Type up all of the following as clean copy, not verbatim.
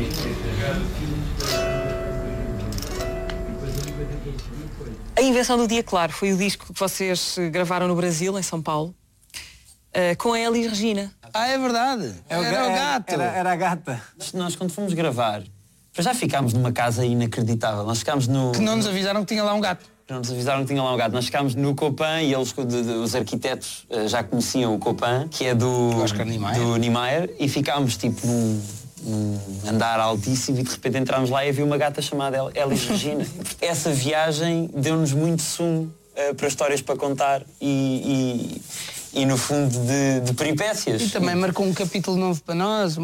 A Invenção do Dia Claro foi o disco que vocês gravaram no Brasil, em São Paulo, com a Elis Regina. Ah, é verdade. Era o gato. Era a gata. Nós, quando fomos gravar, já ficámos numa casa inacreditável. Nós ficámos no... Que não nos avisaram que tinha lá um gato. Não nos avisaram que tinha lá um gato. Nós ficámos no Copan e eles, os arquitetos, já conheciam o Copan, que é do Niemeyer, e ficámos tipo num andar altíssimo e de repente entramos lá e havia uma gata chamada Elis Regina. Essa viagem deu-nos muito sumo para histórias para contar e no fundo de peripécias. E também marcou um capítulo novo para nós,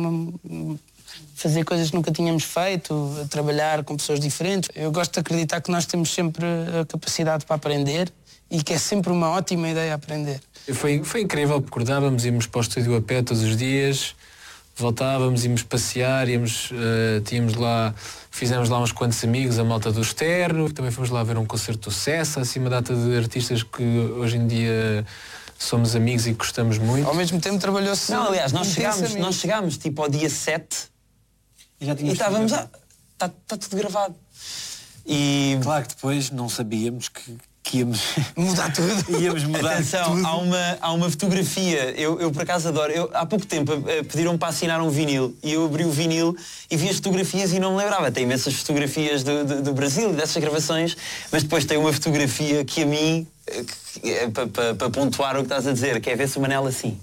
fazer coisas que nunca tínhamos feito, trabalhar com pessoas diferentes. Eu gosto de acreditar que nós temos sempre a capacidade para aprender e que é sempre uma ótima ideia aprender. Foi incrível, porque acordávamos, íamos para o estúdio a pé todos os dias, voltávamos, íamos passear, tínhamos lá, fizemos lá uns quantos amigos, a malta do externo, também fomos lá ver um concerto do Cessa, assim uma data de artistas que hoje em dia somos amigos e gostamos muito. Ao mesmo tempo trabalhou-se... Não, aliás, nós chegámos tipo ao dia 7 e estávamos... Está tudo gravado. E claro que depois não sabíamos que íamos mudar tudo. Íamos mudar. Atenção, tudo. Há uma fotografia, eu por acaso adoro, há pouco tempo pediram para assinar um vinil e eu abri o vinil e vi as fotografias e não me lembrava. Tem imensas fotografias do Brasil, dessas gravações, mas depois tem uma fotografia que a mim, para pontuar o que estás a dizer, que é ver-se o Manel assim.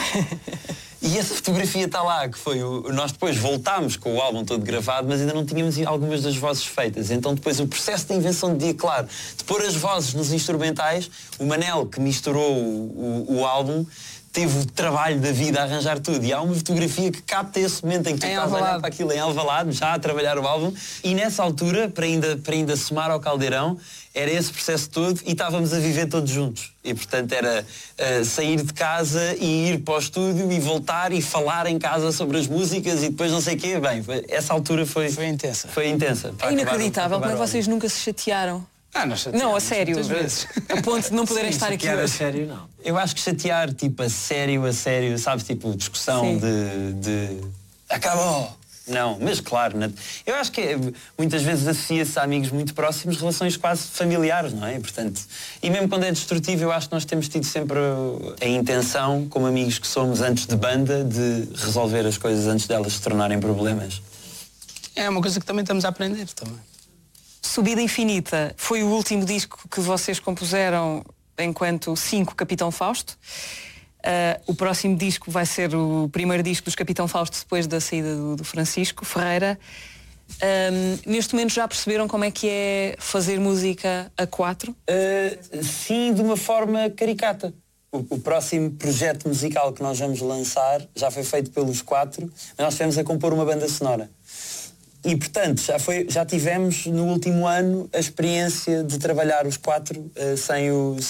E essa fotografia está lá, que foi nós depois voltámos com o álbum todo gravado, mas ainda não tínhamos algumas das vozes feitas. Então depois o processo de invenção do Dia Claro, de pôr as vozes nos instrumentais, o Manel, que misturou o álbum, teve o trabalho da vida a arranjar tudo. E há uma fotografia que capta esse momento em que tu estás a olhar para aquilo em Alvalade, já a trabalhar o álbum, e nessa altura, para ainda somar ao Caldeirão, era esse processo todo e estávamos a viver todos juntos. E, portanto, era sair de casa e ir para o estúdio e voltar e falar em casa sobre as músicas e depois não sei o quê. Bem, essa altura foi intensa. Foi intensa. É inacreditável como é que vocês nunca se chatearam. Não, a sério. A ponto de não poderem estar aqui hoje. A sério, não. Eu acho que chatear, tipo, a sério, sabes, tipo, discussão de... Acabou! Não, mas claro, eu acho que muitas vezes associa-se a amigos muito próximos, relações quase familiares, não é? Portanto, e mesmo quando é destrutivo, eu acho que nós temos tido sempre a intenção, como amigos que somos antes de banda, de resolver as coisas antes delas se tornarem problemas. É uma coisa que também estamos a aprender também. Subida Infinita foi o último disco que vocês compuseram enquanto 5 Capitão Fausto. O próximo disco vai ser o primeiro disco dos Capitão Fausto depois da saída do Francisco Ferreira. Neste momento já perceberam como é que é fazer música a 4? Sim, de uma forma caricata. O próximo projeto musical que nós vamos lançar já foi feito pelos 4, mas nós estivemos a compor uma banda sonora. E, portanto, já tivemos no último ano a experiência de trabalhar os 4 sem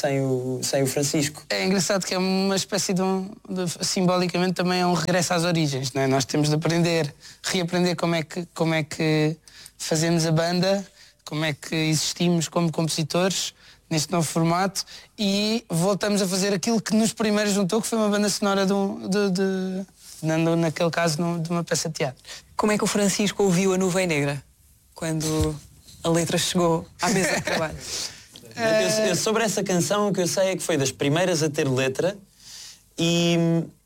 o Francisco. É engraçado que é uma espécie simbolicamente também é um regresso às origens, não é? Nós temos de reaprender como é que fazemos a banda, como é que existimos como compositores neste novo formato e voltamos a fazer aquilo que nos primeiros juntou, que foi uma banda sonora naquele caso de uma peça de teatro. Como é que o Francisco ouviu a Nuvem Negra quando a letra chegou à mesa de trabalho? Sobre essa canção, o que eu sei é que foi das primeiras a ter letra e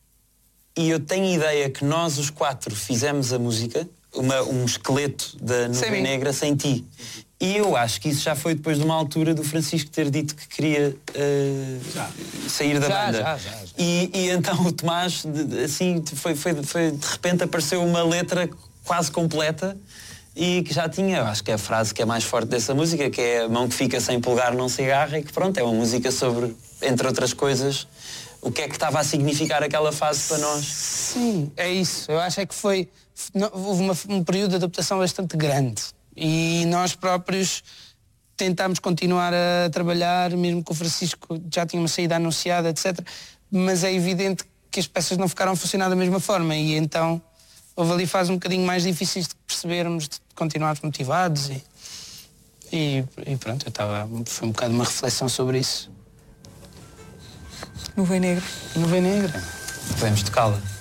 eu tenho a ideia que nós os 4 fizemos a música, um esqueleto da Nuvem Negra sem ti. E eu acho que isso já foi depois de uma altura do Francisco ter dito que queria sair da banda. Já. E então o Tomás, assim, de repente apareceu uma letra quase completa e que já tinha, eu acho que é a frase que é mais forte dessa música, que é a mão que fica sem polegar não se agarra, e que pronto, é uma música sobre, entre outras coisas, o que é que estava a significar aquela fase para nós. Sim, é isso. Eu acho é que houve um período de adaptação bastante grande. E nós próprios tentámos continuar a trabalhar, mesmo que o Francisco já tinha uma saída anunciada, etc. Mas é evidente que as peças não ficaram a funcionar da mesma forma e então houve ali fases um bocadinho mais difíceis de percebermos, de continuarmos motivados e pronto, foi um bocado uma reflexão sobre isso. Nuvem Negra. Nuvem Negra. Podemos tocá-la.